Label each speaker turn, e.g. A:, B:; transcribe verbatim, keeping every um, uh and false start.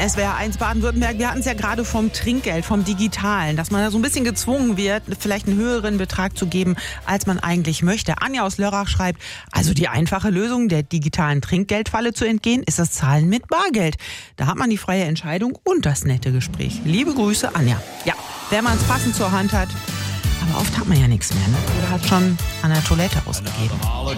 A: S W R eins Baden-Württemberg, wir hatten es ja gerade vom Trinkgeld, vom Digitalen, dass man da so ein bisschen gezwungen wird, vielleicht einen höheren Betrag zu geben, als man eigentlich möchte. Anja aus Lörrach schreibt, also die einfache Lösung der digitalen Trinkgeldfalle zu entgehen, ist das Zahlen mit Bargeld. Da hat man die freie Entscheidung und das nette Gespräch. Liebe Grüße, Anja. Ja, wenn man es passend zur Hand hat, aber oft hat man ja nichts mehr, ne? Oder hat schon an der Toilette ausgegeben.